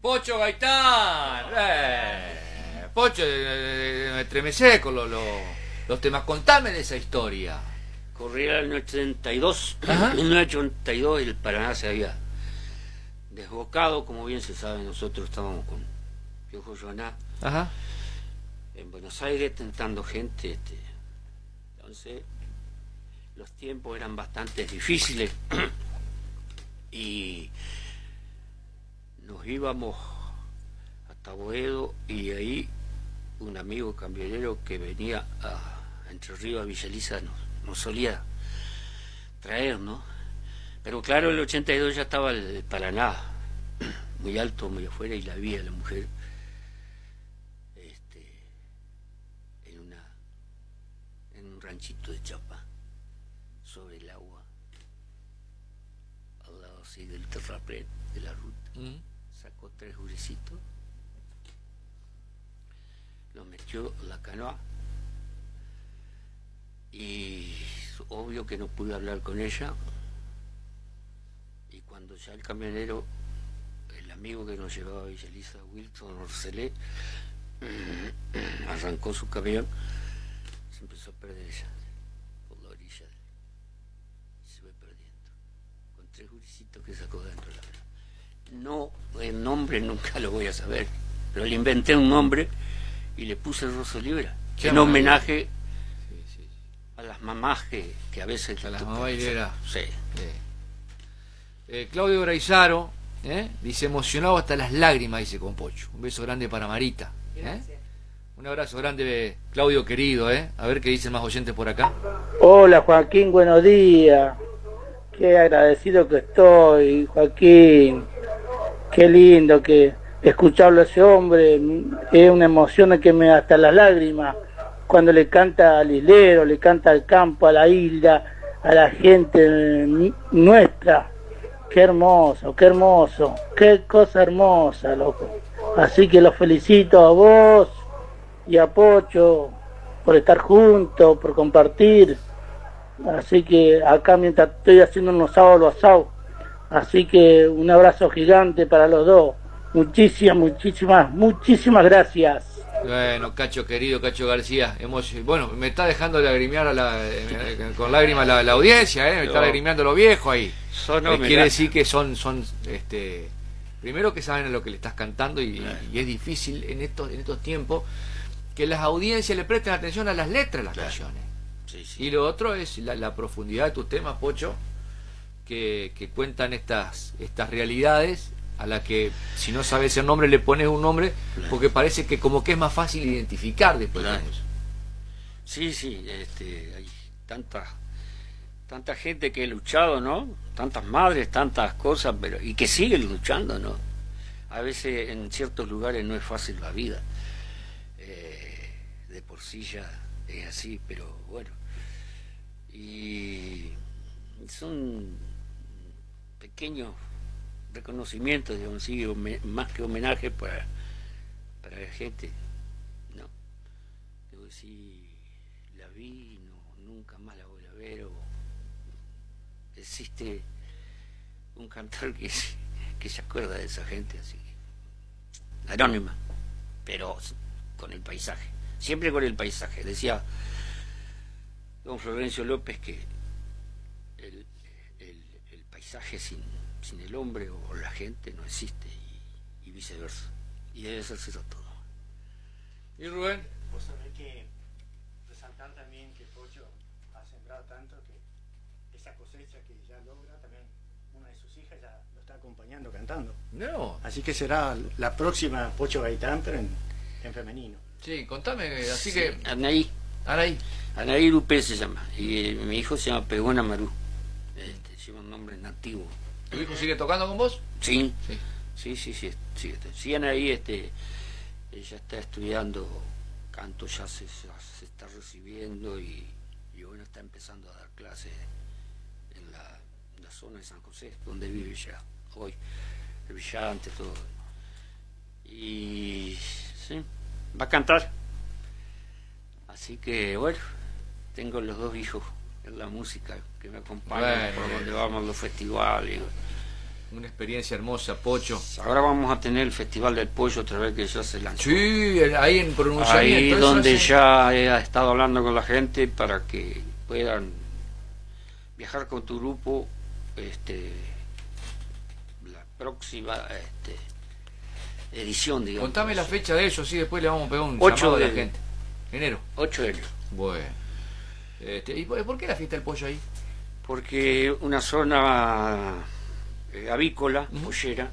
Pocho Gaitán. Pocho, me estremecé con los temas. Contame de esa historia. Corría el año 82. Ajá. En el año 82 el Paraná se había desbocado, como bien se sabe. Nosotros estábamos con Piojo Joaná Ajá. en Buenos Aires tentando gente. Entonces los tiempos eran bastante difíciles y nos íbamos hasta Boedo, y ahí un amigo camionero que venía a Entre Ríos, a Villa Elisa, nos solía traer, ¿no? Pero claro, el 82 ya estaba el Paraná muy alto, muy afuera, y la vi a la mujer en un ranchito de chapa sobre el agua, al lado así del terraplén de la ruta. Sacó 3 jurecitos, los metió en la canoa, y obvio que no pude hablar con ella. Y cuando ya el camionero, el amigo que nos llevaba a Villa Elisa, Wilson Orcelé, arrancó su camión, se empezó a perder ella por la orilla y se fue perdiendo con 3 jurecitos que sacó dentro de la canoa. No, el nombre nunca lo voy a saber, pero le inventé un nombre y le puse Rosa Libra, en homenaje a las mamás que a veces... A las mamás Hilera. Sí. Claudio Braizaro, dice, emocionado hasta las lágrimas, dice con Pocho. Un beso grande para Marita. Un abrazo grande, Claudio querido. A ver qué dicen más oyentes por acá. Hola Joaquín, buenos días. Qué agradecido que estoy, Joaquín. Qué lindo que escucharlo a ese hombre. Es una emoción que me da hasta las lágrimas. Cuando le canta al hilero, le canta al campo, a la isla, a la gente nuestra. Qué hermoso, qué cosa hermosa, loco. Así que los felicito a vos y a Pocho por estar juntos, por compartir. Así que acá mientras estoy haciendo unos sábados asados. Así que un abrazo gigante para los dos. Muchísimas gracias. Bueno, Cacho querido, Cacho García, bueno, me está dejando lagrimear con lágrimas la audiencia, me está lagrimeando lo viejo ahí. Quiere decir que son primero que saben a lo que le estás cantando, y es difícil en estos tiempos que las audiencias le presten atención a las letras de las canciones. Sí. Y lo otro es la profundidad de tus temas, Pocho, que cuentan estas realidades, a la que si no sabes el nombre le pones un nombre, porque parece que como que es más fácil identificar después de eso. Sí, hay tanta gente que ha luchado, ¿no? Tantas madres, tantas cosas, y que siguen luchando, ¿no? A veces en ciertos lugares no es fácil la vida, de por sí ya es así, pero bueno, y son pequeños reconocimientos, digamos, sí, más que homenaje para la gente, ¿no? Digo, si la vi, nunca más la voy a ver, o existe un cantor que se acuerda de esa gente, así, anónima, pero con el paisaje, siempre con el paisaje. Decía don Florencio López que el paisaje sin el hombre o la gente no existe, y viceversa, y debe ser todo. ¿Y Rubén? Vos sabés que resaltar también que Pocho ha sembrado tanto que esa cosecha que ya logra, también una de sus hijas ya lo está acompañando cantando. No. Así que será la próxima Pocho Gaitán, pero en femenino. Sí, contame, así Sí, que... Anaí Lupe se llama, y mi hijo se llama Pegón Amarú, lleva un nombre nativo. ¿Tu hijo sigue tocando con vos? Sí. Siguen ahí, ella está estudiando canto, ya se está recibiendo, y bueno, está empezando a dar clases en la zona de San José, donde vive ya hoy, el Villante, todo. Y sí, va a cantar. Así que bueno, tengo los 2 hijos en la música que me acompañan por donde vamos los festivales. Una experiencia hermosa, Pocho. Ahora vamos a tener el Festival del Pollo otra vez, que ya se lanzó. Sí, ahí en pronunciamiento. Ahí donde ya he estado hablando con la gente para que puedan viajar con tu grupo la próxima edición, digamos. Contame la fecha de eso, sí, después le vamos a pegar un 8 llamado de a la gente. Enero. 8 de enero. Bueno. ¿Y por qué la fiesta del pollo ahí? Porque una zona avícola, pollera,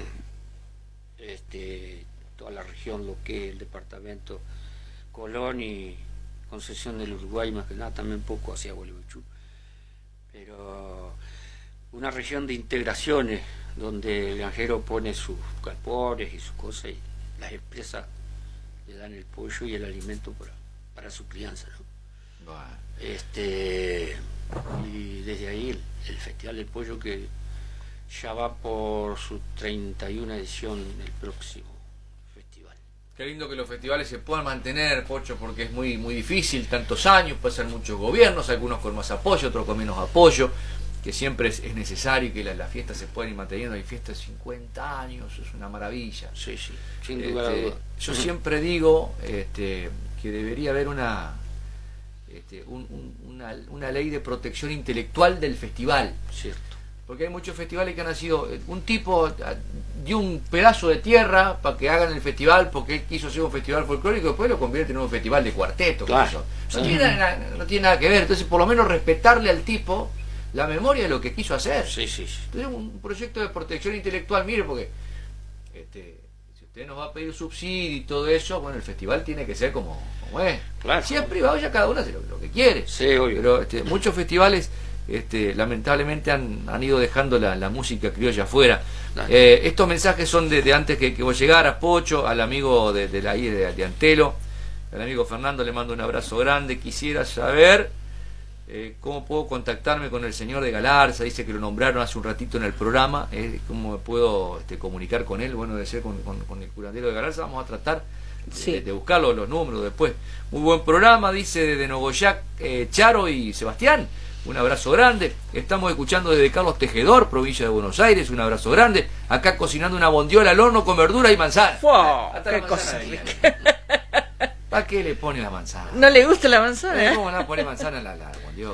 toda la región, lo que es el departamento Colón y Concesión del Uruguay, más que nada, también poco hacia Gualeguaychú, pero una región de integraciones donde el granjero pone sus galpones y sus cosas y las empresas le dan el pollo y el alimento para su crianza, ¿no? Bueno. Y desde ahí el Festival del Pollo, que ya va por su 31 edición el próximo festival. Qué lindo que los festivales se puedan mantener, Pocho, porque es muy difícil, tantos años, pasan muchos gobiernos, algunos con más apoyo, otros con menos apoyo, que siempre es necesario que las fiestas se puedan ir manteniendo. Hay fiestas de 50 años, es una maravilla. Sí, sin lugar a dudas. Yo siempre digo que debería haber una ley de protección intelectual del festival. Cierto. Porque hay muchos festivales que han nacido, un tipo dio un pedazo de tierra para que hagan el festival porque él quiso hacer un festival folclórico y después lo convierte en un festival de cuarteto. Claro. No tiene nada que ver. Entonces, por lo menos respetarle al tipo la memoria de lo que quiso hacer. Sí. Entonces, un proyecto de protección intelectual, mire, porque si usted nos va a pedir subsidio y todo eso, bueno, el festival tiene que ser como es. Claro. Si es privado, ya cada uno hace lo que quiere. Sí, obvio. Pero muchos festivales lamentablemente han ido dejando la música criolla afuera. Estos mensajes son de antes que vos llegaras, Pocho, al amigo de Antelo, al amigo Fernando, le mando un abrazo grande. Quisiera saber cómo puedo contactarme con el señor de Galarza. Dice que lo nombraron hace un ratito en el programa. ¿Cómo me puedo comunicar con él? Bueno, debe ser con el curandero de Galarza. Vamos a tratar de buscar los números después. Muy buen programa, dice desde Nogoyac, Charo y Sebastián. Un abrazo grande. Estamos escuchando desde Carlos Tejedor, provincia de Buenos Aires. Un abrazo grande. Acá cocinando una bondiola al horno con verdura y manzana. ¡Wow! Hasta ¡Qué la cosa! ¿Para qué le pone la manzana? ¿No le gusta la manzana? ¿Cómo no pone manzana en la bondiola?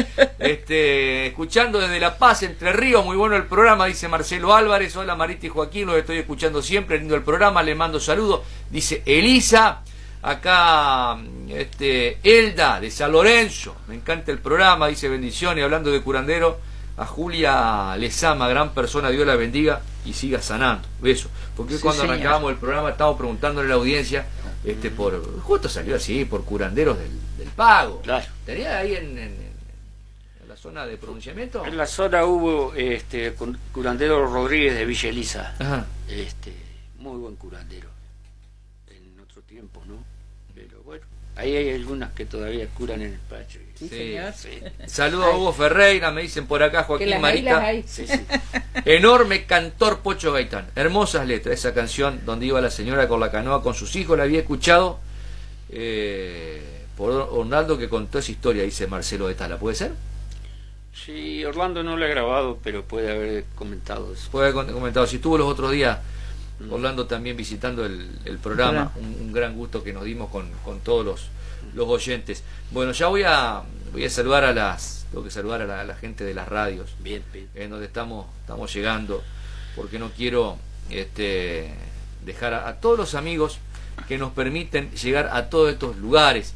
Escuchando desde La Paz, Entre Ríos. Muy bueno el programa, dice Marcelo Álvarez. Hola Marita y Joaquín, los estoy escuchando siempre. Lindo el programa, le mando saludos. Dice Elisa. Acá Elda de San Lorenzo, me encanta el programa, dice bendiciones. Hablando de curandero, a Julia Lezama, gran persona, Dios la bendiga y siga sanando. Beso. Porque sí, cuando arrancábamos el programa estábamos preguntándole a la audiencia, justo salió así, por curanderos del Pago. Claro. ¿Tenía ahí en la zona de pronunciamiento? En la zona hubo curandero Rodríguez de Villa Elisa. Ajá. Muy buen curandero en otro tiempo, ¿no? Pero bueno, ahí hay algunas que todavía curan en el pacho. Sí, señor. Sí. Saludos a Hugo Ferreira, me dicen por acá, Joaquín Marita. Sí. Enorme cantor Pocho Gaitán. Hermosas letras. Esa canción donde iba la señora con la canoa con sus hijos, la había escuchado por Orlando, que contó esa historia, dice Marcelo de Tala. ¿Puede ser? Sí, Orlando no lo ha grabado, pero puede haber comentado eso. Puede haber comentado. Si estuvo los otros días Orlando también visitando el programa, un gran gusto que nos dimos con todos los oyentes. Bueno, ya voy a saludar tengo que saludar a la gente de las radios, bien. En donde estamos llegando, porque no quiero dejar a todos los amigos que nos permiten llegar a todos estos lugares.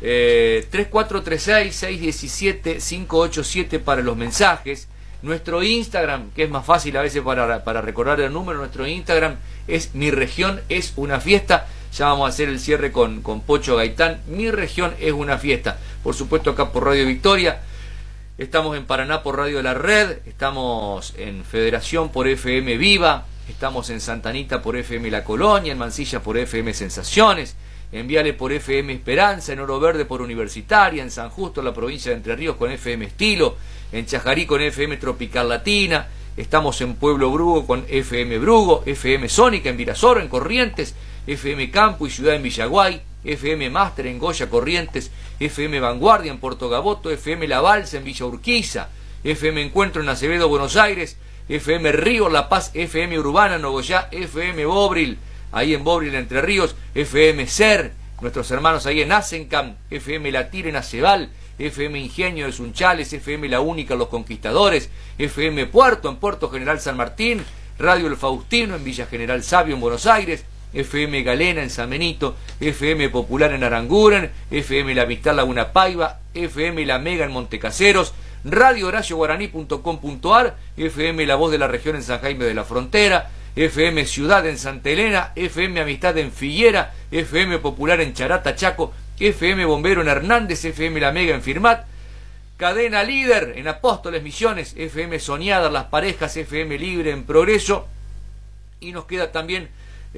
3436-617-587 para los mensajes. Nuestro Instagram, que es más fácil a veces para recordar el número, nuestro Instagram es Mi Región es una Fiesta. Ya vamos a hacer el cierre con Pocho Gaitán. Mi Región es una Fiesta. Por supuesto acá por Radio Victoria. Estamos en Paraná por Radio La Red. Estamos en Federación por FM Viva. Estamos en Santa Anita por FM La Colonia. En Mansilla por FM Sensaciones. En Viale por FM Esperanza. En Oro Verde por Universitaria. En San Justo, la provincia de Entre Ríos, con FM Estilo. En Chajarí con FM Tropical Latina. Estamos en Pueblo Brugo con FM Brugo, FM Sónica en Virasoro, en Corrientes, FM Campo y Ciudad en Villaguay, FM Máster en Goya, Corrientes, FM Vanguardia en Puerto Gaboto, FM La Balsa en Villa Urquiza, FM Encuentro en Acevedo, Buenos Aires, FM Río La Paz, FM Urbana Nogoyá, FM Bobril, ahí en Bobril, Entre Ríos, FM Ser, nuestros hermanos ahí en Asencam, FM La Tira en Aceval, FM Ingenio de Sunchales, FM La Única Los Conquistadores, FM Puerto en Puerto General San Martín, Radio El Faustino en Villa General Sabio en Buenos Aires, FM Galena en San Benito, FM Popular en Aranguren, FM La Amistad Laguna Paiva, FM La Mega en Montecaseros, Radio HoracioGuaraní.com.ar, FM La Voz de la Región en San Jaime de la Frontera, FM Ciudad en Santa Elena, FM Amistad en Figuera, FM Popular en Charata, Chaco, FM Bombero en Hernández, FM La Mega en Firmat, Cadena Líder en Apóstoles Misiones, FM Soñada Las Parejas, FM Libre en Progreso, y nos queda también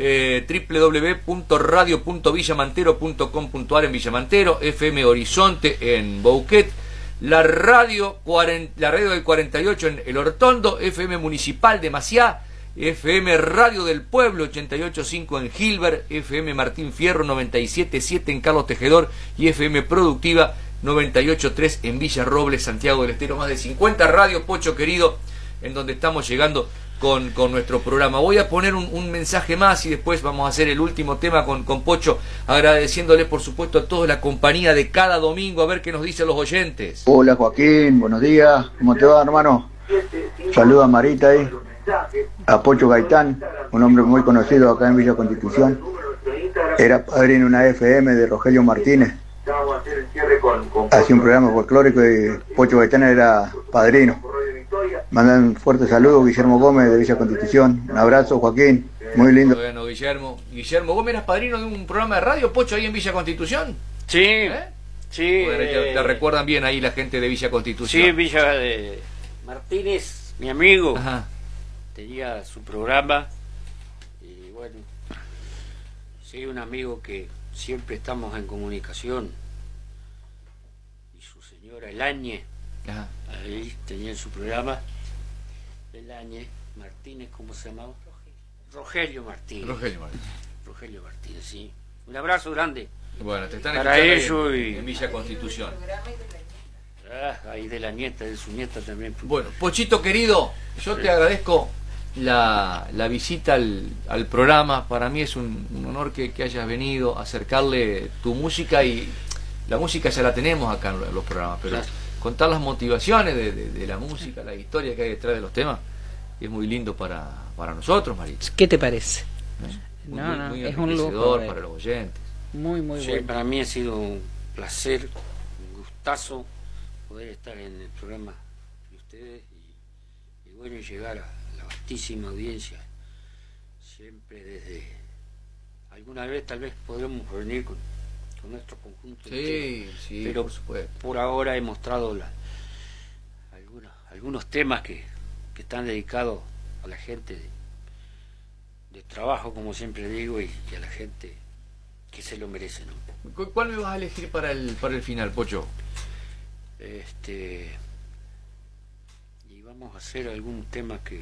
www.radio.villamantero.com.ar en Villamantero, FM Horizonte en Bouquet, la radio del 48 en El Hortondo, FM Municipal de Maciá, FM Radio del Pueblo 88.5 en Gilbert, FM Martín Fierro 97.7 en Carlos Tejedor y FM Productiva 98.3 en Villa Robles, Santiago del Estero. Más de 50 radios, Pocho querido, en donde estamos llegando con nuestro programa. Voy a poner un mensaje más y después vamos a hacer el último tema con Pocho, agradeciéndole por supuesto a toda la compañía de cada domingo, a ver qué nos dicen los oyentes. Hola Joaquín, buenos días, ¿cómo te va, hermano? Saluda a Marita ahí, a Pocho Gaitán, un hombre muy conocido acá en Villa Constitución, era padrino en una FM de Rogelio Martínez, hacía un programa folclórico y Pocho Gaitán era padrino. Mandan un fuerte saludo, Guillermo Gómez de Villa Constitución. Un abrazo, Joaquín, muy lindo. Bueno, Guillermo Gómez, ¿eras padrino de un programa de radio, Pocho, ahí en Villa Constitución? Sí, sí. Bueno, te recuerdan bien ahí la gente de Villa Constitución. Sí, Villa de Martínez, mi amigo. Ajá. Tenía su programa y bueno, sí, un amigo que siempre estamos en comunicación, y su señora Elañe. Ajá. Ahí tenía su programa Elañe Martínez, ¿cómo se llamaba? Rogelio Martínez, sí. Un abrazo grande. Bueno, te están para ellos en Villa Constitución. Ahí de la nieta, de su nieta también. Bueno, Pochito querido, yo te agradezco la visita al programa. Para mí es un honor que hayas venido a acercarle tu música, y la música ya la tenemos acá en los programas, pero contar las motivaciones de la música, la historia que hay detrás de los temas, es muy lindo para nosotros, Marita. ¿Qué te parece? Muy es un lujo para los oyentes. Muy sí, bueno. Para mí ha sido un placer, un gustazo poder estar en el programa de ustedes y bueno, llegar a la vastísima audiencia, siempre desde alguna vez tal vez podremos reunir con nuestro conjunto, sí, pero por supuesto. Por ahora he mostrado algunos temas que están dedicados a la gente de trabajo, como siempre digo, y a la gente que se lo merece, ¿no? ¿Cuál me vas a elegir para el final, Pocho? Y vamos a hacer algún tema que...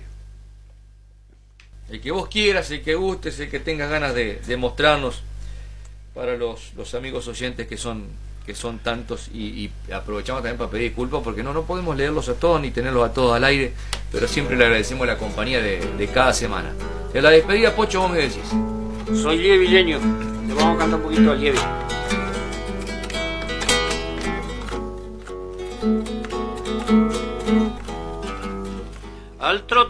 El que vos quieras, el que gustes, el que tengas ganas de mostrarnos, para los amigos oyentes que son tantos, y aprovechamos también para pedir disculpas porque no podemos leerlos a todos ni tenerlos a todos al aire, pero siempre le agradecemos la compañía de cada semana. En la despedida, Pocho, vos me decís. Soy Lievi Leño, le vamos a cantar un poquito a Lievi. Al trote